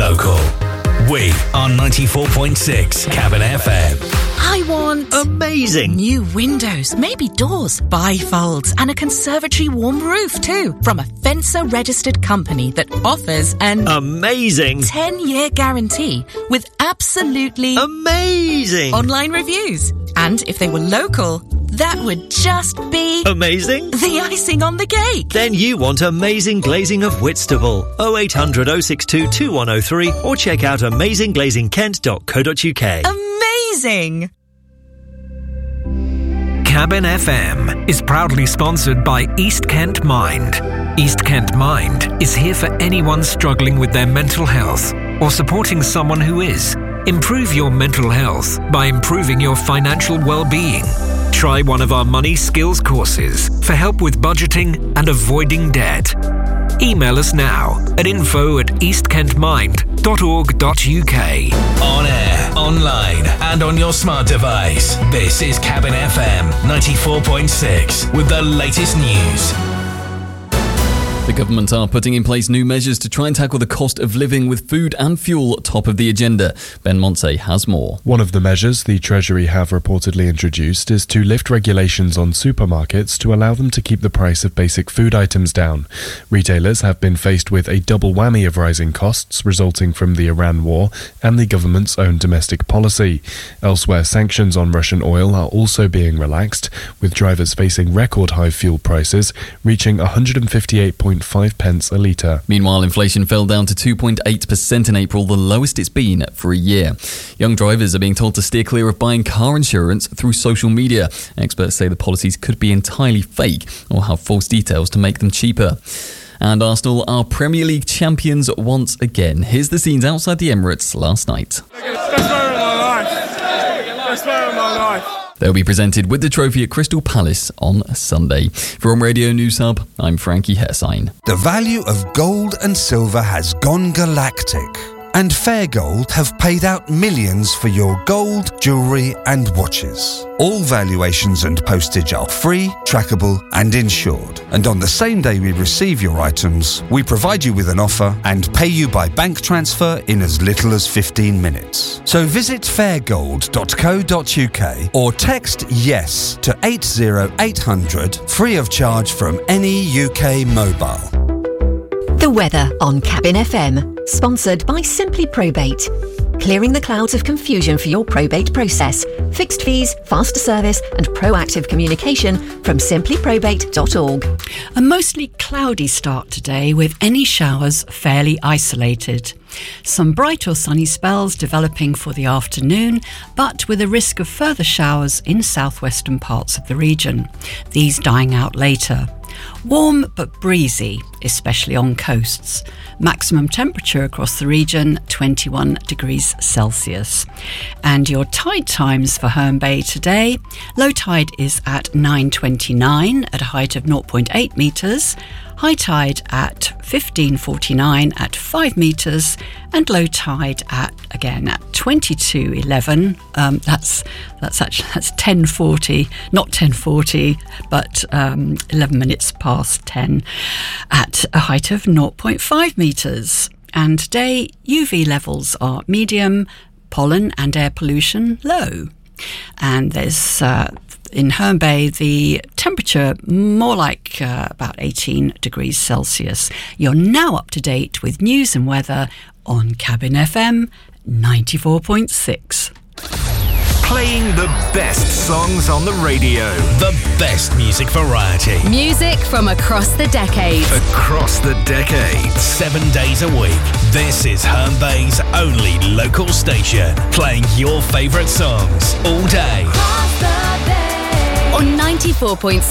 local. We are 94.6 Cabin FM. I want amazing new windows, maybe doors, bifolds, and a conservatory warm roof too, from a Fencer registered company that offers an amazing 10-year guarantee with absolutely amazing online reviews. And if they were local, that would just be amazing. The icing on the cake. Then you want amazing glazing of Whitstable. 0800 062 2103 or check out amazingglazingkent.co.uk. Amazing. Cabin FM is proudly sponsored by East Kent Mind. East Kent Mind is here for anyone struggling with their mental health or supporting someone who is. Improve your mental health by improving your financial well-being. Try one of our money skills courses for help with budgeting and avoiding debt. Email us now at info@eastkentmind.org.uk. On air, online, and on your smart device. This is Cabin FM 94.6 with the latest news. The government are putting in place new measures to try and tackle the cost of living, with food and fuel top of the agenda. Ben Montse has more. One of the measures the Treasury have reportedly introduced is to lift regulations on supermarkets to allow them to keep the price of basic food items down. Retailers have been faced with a double whammy of rising costs resulting from the Iran war and the government's own domestic policy. Elsewhere, sanctions on Russian oil are also being relaxed, with drivers facing record high fuel prices reaching 158.5 pence a litre. Meanwhile, inflation fell down to 2.8% in April, the lowest it's been for a year. Young drivers are being told to steer clear of buying car insurance through social media. Experts say the policies could be entirely fake or have false details to make them cheaper. And Arsenal are Premier League champions once again. Here's the scenes outside the Emirates last night. Best moment of my life. Best moment of my life. They'll be presented with the trophy at Crystal Palace on Sunday. From Radio News Hub, I'm Frankie Hersine. The value of gold and silver has gone galactic, and Fair Gold have paid out millions for your gold, jewellery and watches. All valuations and postage are free, trackable and insured. And on the same day we receive your items, we provide you with an offer and pay you by bank transfer in as little as 15 minutes. So visit fairgold.co.uk or text YES to 80800 free of charge from any UK mobile. The weather on Cabin FM, sponsored by Simply Probate. Clearing the clouds of confusion for your probate process. Fixed fees, faster service and proactive communication from simplyprobate.org. A mostly cloudy start today, with any showers fairly isolated. Some bright or sunny spells developing for the afternoon, but with a risk of further showers in southwestern parts of the region. These dying out later. Warm but breezy, especially on coasts. Maximum temperature across the region, 21 degrees Celsius. And your tide times for Herne Bay today. Low tide is at 9:29 at a height of 0.8 metres. High tide at 15:49 at 5 metres, and low tide at 22:11. That's 10:40, not 10:40, but 11 minutes past 10 at a height of 0.5 metres. And today UV levels are medium, pollen and air pollution low. And there's in Herne Bay, the temperature more like about 18 degrees Celsius. You're now up to date with news and weather on Cabin FM 94.6. Playing the best songs on the radio. The best music variety. Music from across the decades. Across the decades. 7 days a week. This is Herne Bay's only local station, playing your favourite songs all day. On 94.6